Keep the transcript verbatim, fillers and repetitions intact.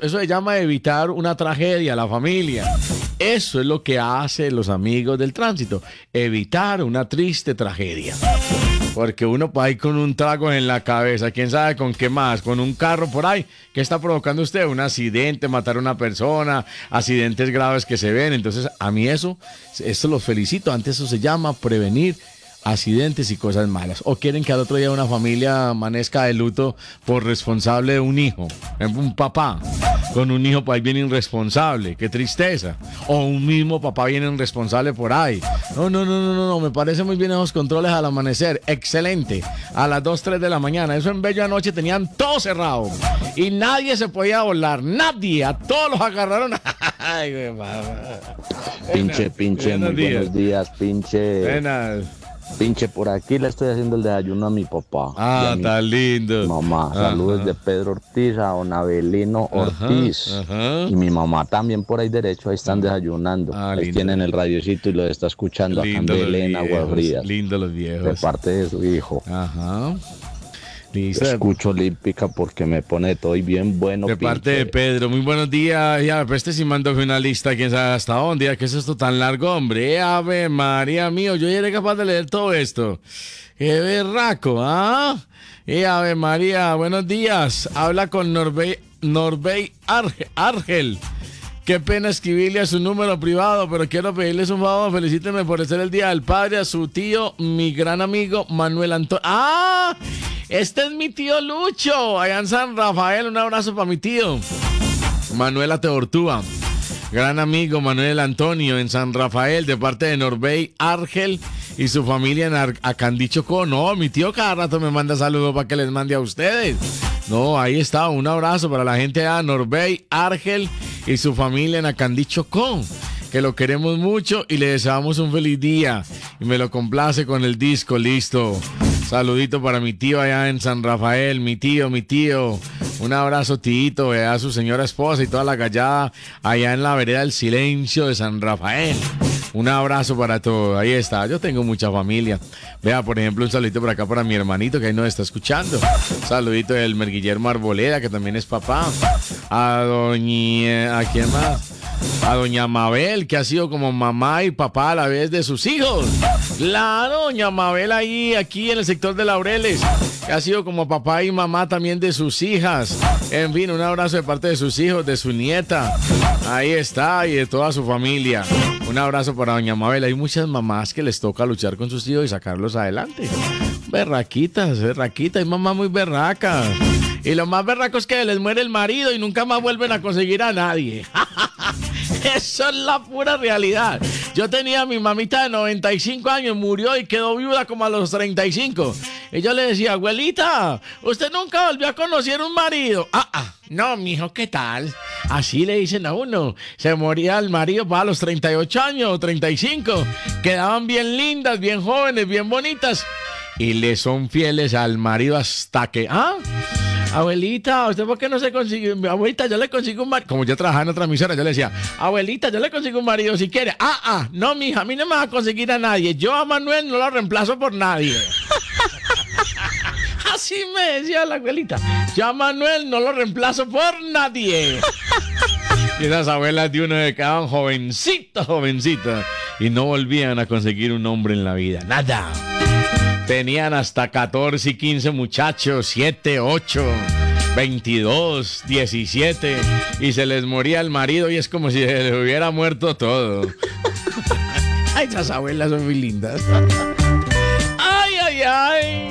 eso se llama evitar una tragedia a la familia. Eso es lo que hacen los amigos del tránsito, evitar una triste tragedia. Porque uno va ahí con un trago en la cabeza, quién sabe con qué más, con un carro por ahí. ¿Qué está provocando usted? Un accidente, matar a una persona, accidentes graves que se ven. Entonces, a mí eso, esto los felicito. Antes eso se llama prevenir accidentes y cosas malas. O quieren que al otro día una familia amanezca de luto por responsable de un hijo, un papá con un hijo por ahí bien irresponsable, qué tristeza. O un mismo papá bien irresponsable por ahí. No, no, no, no, no, no, me parece muy bien esos controles al amanecer, excelente. A las dos, tres de la mañana, eso en Bello anoche tenían todo cerrado y nadie se podía volar, nadie, a todos los agarraron. Ay, güey, mamá. Pinche, pinche, muy buenos días, pinche. Buenas. Pinche, por aquí le estoy haciendo el desayuno a mi papá. Ah, mi está lindo. Mamá, Ajá. saludos de Pedro Ortiz a don Abelino Ortiz. Ajá, ajá. Y mi mamá también por ahí derecho, ahí están desayunando. Ah, ahí lindo. tienen el radiocito y lo está escuchando Lindo acá en los Belén, Aguas viejos, Frías. lindo los viejos. De parte de su hijo. Ajá. Listo. Escucho Olímpica porque me pone todo y bien bueno. De parte de Pedro, muy buenos días. Ya, pues este sí mandó una lista, quién sabe hasta dónde. ¿Qué es esto tan largo, hombre? Ave María mío, yo ya era capaz de leer todo esto. ¡Qué berraco! ¿Ah? Eh, Ave María, buenos días. Habla con Norbey, Norbey Arge- Argel. Qué pena escribirle a su número privado, pero quiero pedirles un favor. Felicíteme por ser el Día del Padre a su tío, mi gran amigo Manuel Antonio. ¡Ah! Este es mi tío Lucho, allá en San Rafael. Un abrazo para mi tío Manuel Ateortúa. Gran amigo Manuel Antonio en San Rafael, de parte de Norbey Argel y su familia en Ar- Acandí Chocó. No, mi tío cada rato me manda saludos para que les mande a ustedes. No, ahí está, un abrazo para la gente de Norbey Argel y su familia en Acandí Chocó, que lo queremos mucho y le deseamos un feliz día. Y me lo complace con el disco, listo. Saludito para mi tío allá en San Rafael, mi tío, mi tío. Un abrazo, tito, a su señora esposa y toda la gallada allá en la vereda del Silencio de San Rafael. Un abrazo para todos. Ahí está. Yo tengo mucha familia. Vea, por ejemplo, un saludito por acá para mi hermanito que ahí nos está escuchando. Saludito del Merguillermo Arboleda, que también es papá. A doña... ¿A quién más? A doña Mabel, que ha sido como mamá y papá a la vez de sus hijos. La doña Mabel ahí, aquí en el sector de Laureles, que ha sido como papá y mamá también de sus hijas. En fin, un abrazo de parte de sus hijos, de su nieta. Ahí está, y de toda su familia. Un abrazo para doña Mabel. Hay muchas mamás que les toca luchar con sus hijos y sacarlos adelante. Berraquitas, berraquitas, hay mamás muy berracas. Y lo más berraco es que les muere el marido y nunca más vuelven a conseguir a nadie. Eso es la pura realidad. Yo tenía a mi mamita de noventa y cinco años, murió y quedó viuda como a los treinta y cinco. Y yo le decía, abuelita, ¿usted nunca volvió a conocer un marido? Ah, ah, no, mijo, ¿qué tal? Así le dicen a uno. Se moría el marido para los treinta y ocho años o treinta y cinco. Quedaban bien lindas, bien jóvenes, bien bonitas. Y le son fieles al marido hasta que... ¿Ah? Abuelita, ¿usted por qué no se consigue? Abuelita, yo le consigo un marido. Como yo trabajaba en otra emisora, yo le decía, abuelita, yo le consigo un marido si quiere. Ah, ah, no, mija, a mí no me va a conseguir a nadie. Yo a Manuel no lo reemplazo por nadie. Así me decía la abuelita. Yo a Manuel no lo reemplazo por nadie. Y esas abuelas de uno se quedaban jovencitas, jovencitas. Y no volvían a conseguir un hombre en la vida. Nada. Tenían hasta catorce y quince muchachos, siete, ocho, veintidós, diecisiete, y se les moría el marido y es como si se les hubiera muerto todo. Ay, esas abuelas son muy lindas. Ay, ay, ay.